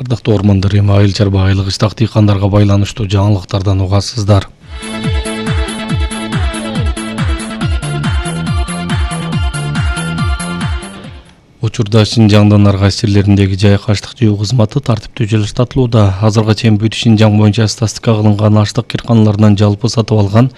Ардактуу ормандар эми айыл чарба айылык ыштак дыйкандарга байланыштуу жаңылыктардан угасыздар. Учурда Шинжаңдын ар кайсы жерлериндеги жайык аштык жөө кызматы тартиптүү жылыштатылууда. Азырга чейин бүт Шинжаң боюнча статистика кылынган аштык кырканаларынан жалпы сатып алган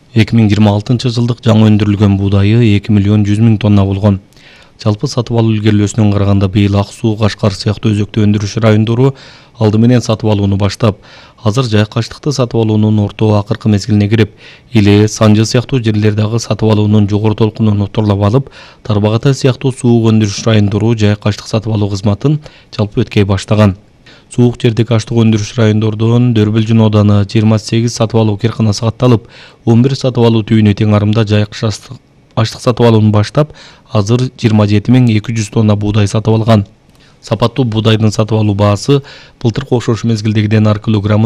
2026 жылдык жаңы өндүрүлгөн буудайы 2 миллион 100 миң тонна болгон. Жалпы сатып алуу илгерилөөсүнөн караганда быйыл Ак Суу, Кашкар сыяктуу өзөктүү өндүрүш райондору алды менен сатып алууну баштап, азыр жайык аштыкты сатып алуунун орто акыркы мезгилине кирип, Иле, Санжы сыяктуу жерлердеги сатып алуунун жогору толкунун отурлап алып, Тарбагатай сыяктуу суук өндүрүш райондору жайык аштык сатып алуу кызматын жалпы өткөй баштаган. Суук жердеги аштык өндүрүш райондордон Дөрбөлжүн ооданы 28 сатып алуу кырканасы катталып, 11 сатып алуу түйүнү тең арымда жайык аштык сатып алууну баштап, азыр 27.200 тонна буудай сатып алган. Сапаттуу буудайдын сатып алуу баасы былтыркы окшош мезгилдегиден ар килограммы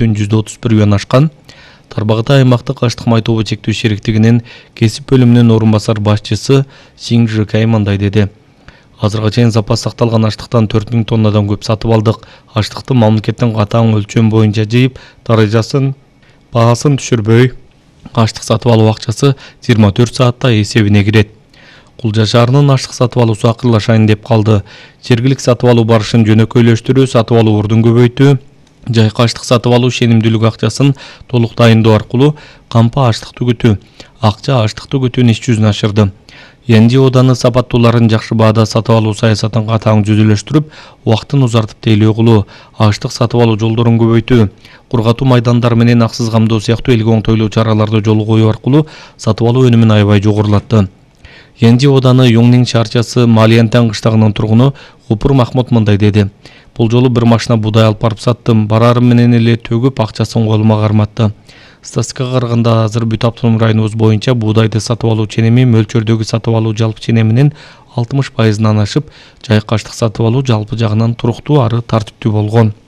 0,31 ашкан. Тарбагатай аймактык аштык майтобу чектүү шериктигинин кесип бөлүмүнүн орун басар башчысы Сиңжи Кай мындай деди. Азырга чейин запас сакталган аштыктан 4000 тоннадан көп сатып алдык. Аштыкты мамлекеттин катаң өлчөм боюнча жыйып, даражасын, баасын түшүрбөй, аштык сатып алуу акчасы 24 саатта эсебине кирет. Кулжа шаарынын аштык сатып алуусу акырлашайын деп калды. Жергилик сатып алуу барышын жөнөкөйлөштүрүү, сатып алуу ордун көбөйтүү, жайык аштык сатып алуу шенимдүүлүк акчасын толук дайындоо аркылуу кампа аштык түгүтүү, акча аштык түгүтүүнүн иш жүзүн ашырды. Энди ооданы сапаттууларын жакшы баада сатып алуу саясатын катаң жүзүлөштүрүп, убактын узартып тейлөө кылуу, аштык сатып алуу жолдорун көбөйтүү, кургатуу майдандары менен аксыз камдоо сыяктуу элге оңтойлуу чараларды жолго коюу аркылуу сатып алуу өнүмүн аябай жогорулатты. Энди ооданы Юңнин шаарчасы Малиянтан кыштагынын тургуну Гупур Махмут мындай деди. Бул жолу бир машина буудай алып барып саттым. Барарым менен эле төгүп акчасын колума карматты. Статистикага караганда азыр бүт автоном районубуз боюнча буудайды сатып алуу ченеми мөлчөрдөгү сатып алуу жалпы ченеминин 60%-ынан ашып, жайык аштык сатып алуу жалпы жагынан туруктуу ары тартиптүү болгон.